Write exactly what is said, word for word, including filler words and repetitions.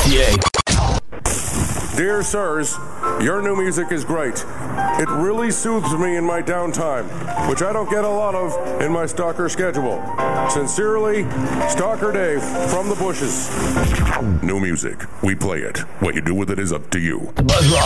P A. Dear sirs, your new music is great. It really soothes me in my downtime, which I don't get a lot of in my stalker schedule. Sincerely, Stalker Dave from the bushes. New music. We play it. What you do with it is up to you. The Buzz Rock.